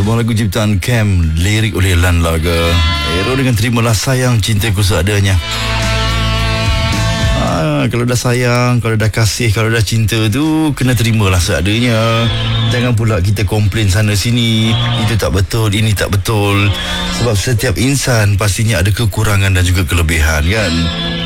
Sebuah lagu ciptaan Cam, lirik oleh Lan Laga. Hero dengan terimalah sayang cintaku seadanya. Kalau dah sayang, kalau dah kasih, kalau dah cinta tu, kena terimalah seadanya. Jangan pula kita komplain sana sini, itu tak betul, ini tak betul. Sebab setiap insan pastinya ada kekurangan dan juga kelebihan, kan?